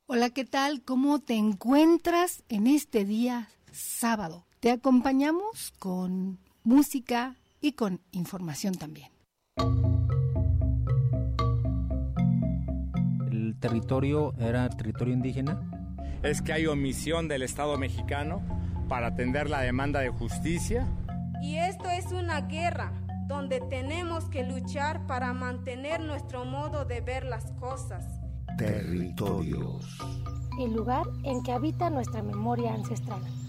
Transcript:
Hola, ¿qué tal? ¿Cómo te encuentras en este día sábado? Te acompañamos con música y con información también. ¿El territorio era territorio indígena? Es que hay omisión del Estado mexicano para atender la demanda de justicia. Y esto es una guerra donde tenemos que luchar para mantener nuestro modo de ver las cosas. Territorios. El lugar en que habita nuestra memoria ancestral.